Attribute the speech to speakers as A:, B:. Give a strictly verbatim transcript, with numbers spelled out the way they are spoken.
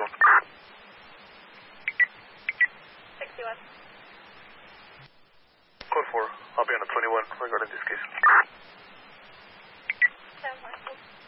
A: phone.
B: sixty-one.
A: Code four, I'll be on the twenty-one regarding this case.
B: ten, Marshall.